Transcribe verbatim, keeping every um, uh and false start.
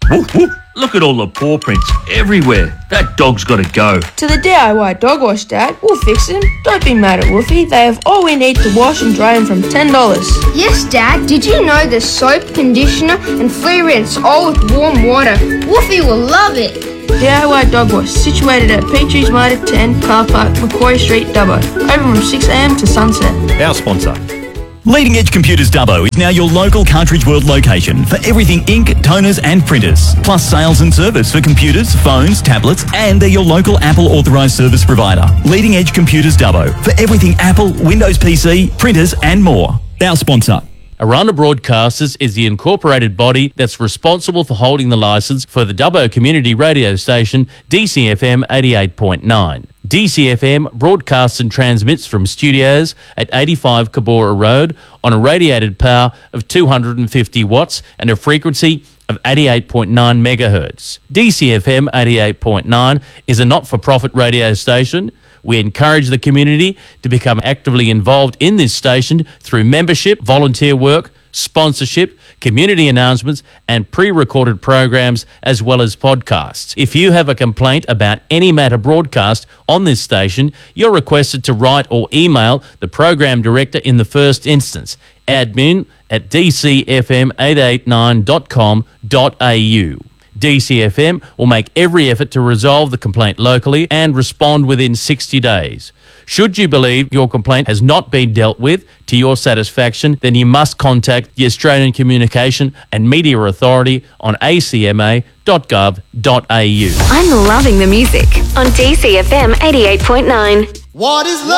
Woof, woof. Look at all the paw prints everywhere. That dog's got to go. To the D I Y dog wash, Dad. We'll fix him. Don't be mad at Woofy. They have all we need to wash and dry him from ten dollars. Yes, Dad. Did you know there's soap, conditioner and flea rinse all with warm water? Woofy will love it. D I Y Dog Wash, situated at Petries Mitre ten, Car Park, Macquarie Street, Dubbo. Open from six a m to sunset. Our sponsor. Leading Edge Computers Dubbo is now your local Cartridge World location for everything ink, toners and printers, plus sales and service for computers, phones, tablets, and they're your local Apple authorised service provider. Leading Edge Computers Dubbo for everything Apple, Windows P C, printers and more. Our sponsor. Arana Broadcasters is the incorporated body that's responsible for holding the licence for the Dubbo community radio station D C F M eighty-eight point nine. D C F M broadcasts and transmits from studios at eighty-five Cabora Road on a radiated power of two hundred fifty watts and a frequency of eighty-eight point nine megahertz. D C F M eighty-eight point nine is a not-for-profit radio station. We encourage the community to become actively involved in this station through membership, volunteer work, sponsorship, community announcements and pre-recorded programs as well as podcasts. If you have a complaint about any matter broadcast on this station, you're requested to write or email the program director in the first instance, admin at d c f m eight eight nine dot com dot a u. D C F M will make every effort to resolve the complaint locally and respond within sixty days. Should you believe your complaint has not been dealt with to your satisfaction, then you must contact the Australian Communication and Media Authority on a c m a dot gov dot a u. I'm loving the music on D C F M eighty-eight point nine. What is love?